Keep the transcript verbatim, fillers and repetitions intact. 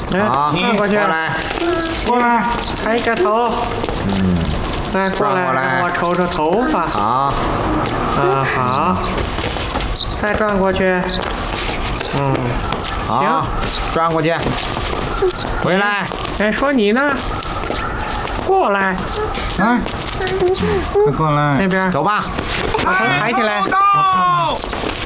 哎， 好， 转过去， 过来， 过来，抬个头， 嗯， 来过来， 转过来让我瞅瞅头发。 好， 啊，好，再转过去。嗯， 好，转过去，回来， 哎，说你呢？过来， 哎，快过来那，边走吧。 把头抬起来。 我看看